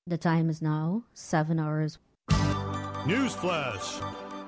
The time is now 7 hours. News Flash.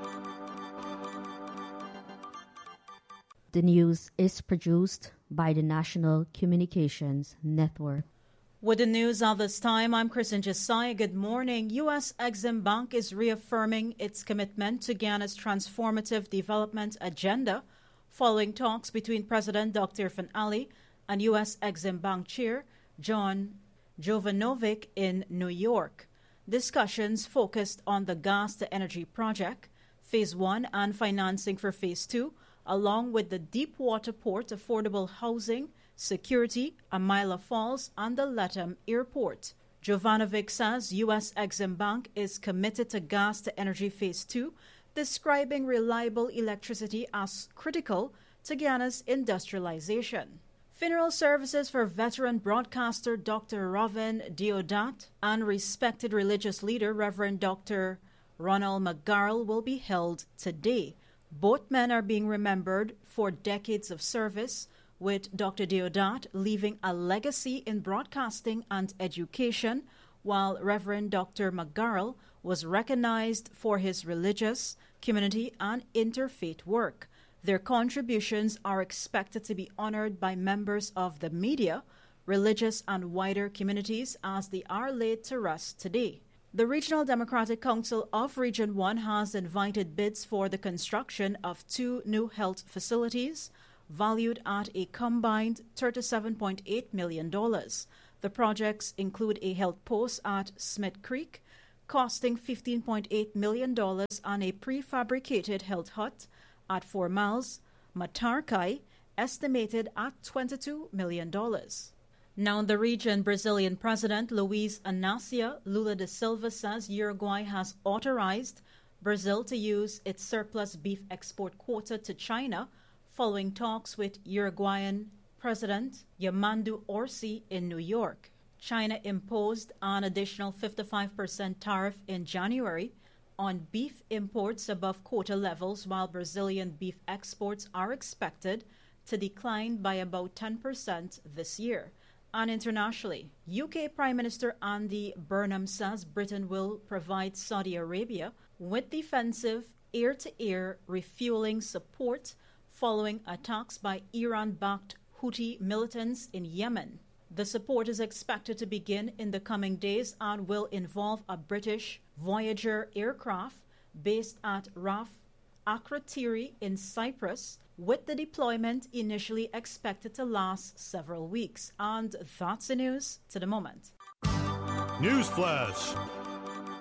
The news is produced by the National Communications Network. With the news of this time, I'm Kristen Josiah. Good morning. U.S. Exim Bank is reaffirming its commitment to Ghana's transformative development agenda following talks between President Dr. Irfaan Ali and U.S. Exim Bank Chair John Jovanovic in New York. Discussions focused on the gas-to-energy project, Phase 1 and financing for Phase 2, along with the Deepwater Port affordable housing, security, Amila Falls, and the Latham Airport. Jovanovic says U.S. Exim Bank is committed to gas-to-energy Phase 2, describing reliable electricity as critical to Ghana's industrialization. Funeral services for veteran broadcaster Dr. Rovin Deodat and respected religious leader Reverend Dr. Ronald McGarrell will be held today. Both men are being remembered for decades of service, with Dr. Deodat leaving a legacy in broadcasting and education, while Reverend Dr. McGarrell was recognized for his religious, community, and interfaith work. Their contributions are expected to be honored by members of the media, religious, and wider communities as they are laid to rest today. The Regional Democratic Council of Region 1 has invited bids for the construction of 2 new health facilities, valued at a combined $37.8 million. The projects include a health post at Smith Creek, costing $15.8 million, and a prefabricated health hut at 4 Miles, Matarkai, estimated at $22 million. Now in the region, Brazilian President Luiz Inácio Lula da Silva says Uruguay has authorized Brazil to use its surplus beef export quota to China following talks with Uruguayan President Yamandu Orsi in New York. China imposed an additional 55% tariff in January on beef imports above quota levels, while Brazilian beef exports are expected to decline by about 10% this year. And internationally, UK Prime Minister Andy Burnham says Britain will provide Saudi Arabia with defensive air-to-air refueling support following attacks by Iran-backed Houthi militants in Yemen. The support is expected to begin in the coming days and will involve a British Voyager aircraft based at RAF Akrotiri in Cyprus, with the deployment initially expected to last several weeks. And that's the news to the moment. News Flash.